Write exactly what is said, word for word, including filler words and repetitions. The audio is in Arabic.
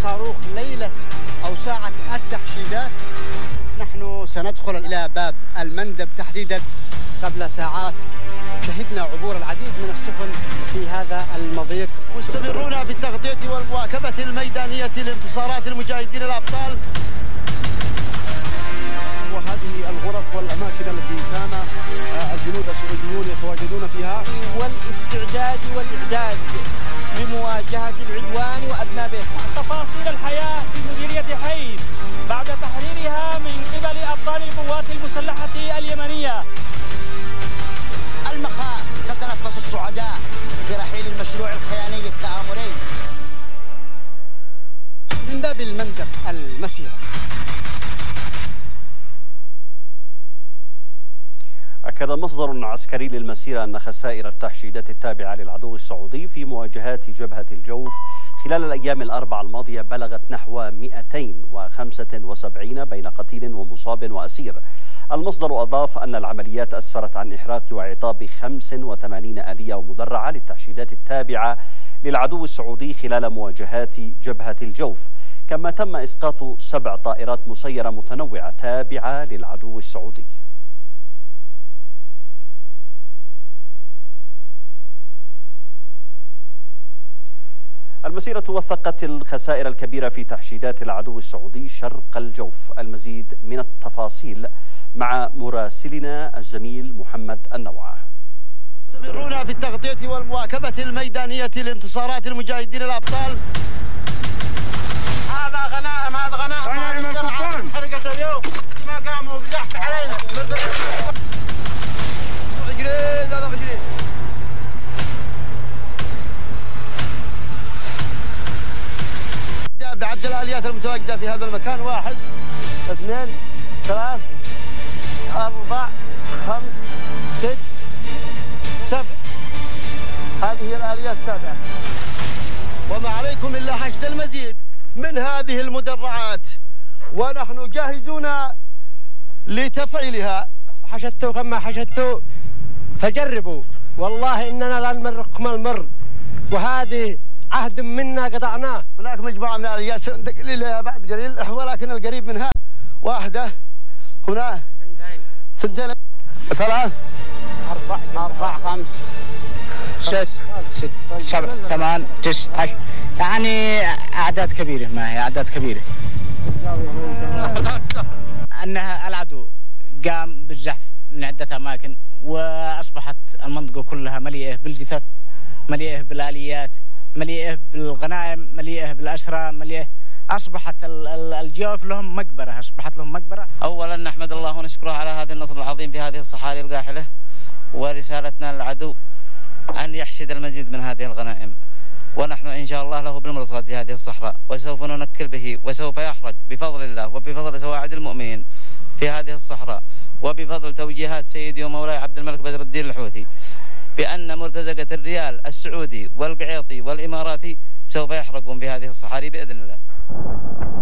صاروخ ليلة أو ساعة التحشيدات نحن سندخل إلى باب المندب تحديدا. قبل ساعات شهدنا عبور العديد من السفن في هذا المضيق. مستمرون في التغطية والمواكبة الميدانية لانتصارات المجاهدين الأبطال. وهذه الغرف والأماكن التي كان الجنود السعوديون يتواجدون فيها، والاستعداد والإعداد لمواجهة العدوان وأذنابه. تفاصيل الحياة في مديرية حيس بعد تحريرها من قبل أبطال القوات المسلحة اليمنية. المخاء تتنفس السعداء برحيل المشروع الخياني التآمري. من باب المندب المسيرة. أكد مصدر عسكري للمسيرة أن خسائر التحشيدات التابعة للعدو السعودي في مواجهات جبهة الجوف خلال الأيام الأربعة الماضية بلغت نحو مئتين وخمسة وسبعين بين قتيل ومصاب وأسير. المصدر أضاف أن العمليات أسفرت عن إحراق وعطاب خمس وثمانين آلية ومدرعة للتحشيدات التابعة للعدو السعودي خلال مواجهات جبهة الجوف، كما تم إسقاط سبع طائرات مسيرة متنوعة تابعة للعدو السعودي. المسيرة وثقت الخسائر الكبيرة في تحشيدات العدو السعودي شرق الجوف. المزيد من التفاصيل مع مراسلنا الزميل محمد النوعة. مستمرون في التغطية والمواكبة الميدانية لانتصارات المجاهدين الأبطال. هذا غنائم، هذا غنائم الكفار حرقت اليوم ما قاموا بزحف علينا. غجرين هذا غجرين. بعد الآليات المتواجدة في هذا المكان: واحد، اثنين، ثلاث، أربع، خمس، ست، سبع. هذه الآليات السبعة. وما عليكم إلا حشد المزيد من هذه المدرعات ونحن جاهزون لتفعيلها. حشدتوا كما حشدتوا فجربوا، والله إننا لن نمركم المر، وهذه عهد منا قطعناه. هناك مجموعة من الآليات سننتقل إليها بعد قليل، ولكن القريب منها واحدة، هنا ثنتين، ثلاث، أربع، أربع، خمس، ست، ست، سبع، ثمان، تسع، عشر، يعني أعداد كبيرة. ما هي أعداد كبيرة. أنها العدو قام بالزحف من عدة أماكن، وأصبحت المنطقة كلها مليئة بالجثث، مليئة بالآليات، مليئة بالغنائم، مليئة بالأسرى، مليئة. أصبحت الجوف لهم مقبرة، أصبحت لهم مقبرة. أولا نحمد الله ونشكره على هذا النصر العظيم في هذه الصحاري القاحلة، ورسالتنا للعدو أن يحشد المزيد من هذه الغنائم، ونحن إن شاء الله له بالمرصاد في هذه الصحراء، وسوف ننكل به، وسوف يحرق بفضل الله وبفضل سواعد المؤمنين في هذه الصحراء، وبفضل توجيهات سيدي ومولاي عبد الملك بدر الدين الحوثي بأن مرتزقة الريال السعودي والقعيطي والإماراتي سوف يحرقون في هذه الصحاري بإذن الله.